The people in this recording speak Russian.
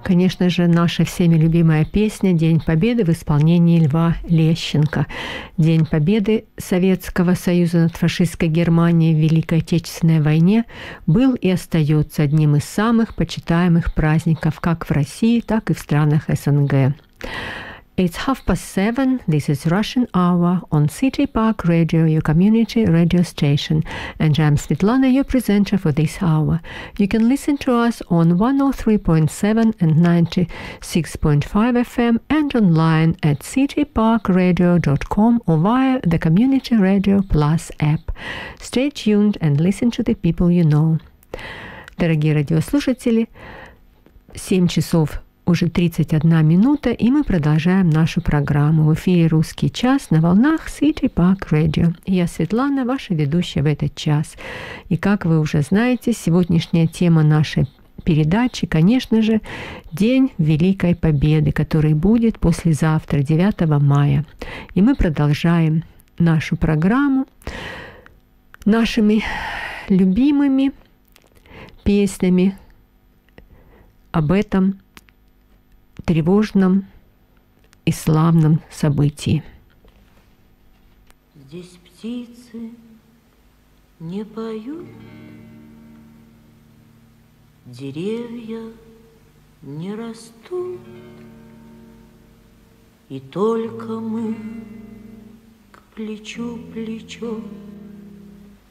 конечно же, наша всеми любимая песня «День Победы» в исполнении Льва Лещенко. День Победы Советского Союза над фашистской Германией в Великой Отечественной войне был и остается одним из самых почитаемых праздников как в России, так и в странах СНГ. It's 7:30. This is Russian Hour on City Park Radio, your community radio station. And I'm Svetlana, your presenter for this hour. You can listen to us on 103.7 and 96.5 FM and online at cityparkradio.com or via the Community Radio Plus app. Stay tuned and listen to the people you know. Дорогие радиослушатели, 7 часов уже 31 минута, и мы продолжаем нашу программу. В эфире «Русский час» на волнах City Park Radio. Я Светлана, ваша ведущая в этот час. И как вы уже знаете, сегодняшняя тема нашей передачи, конечно же, День Великой Победы, который будет послезавтра, 9 мая. И мы продолжаем нашу программу нашими любимыми песнями об этом тревожном и славном событии. Здесь птицы не поют, деревья не растут, и только мы к плечу плечо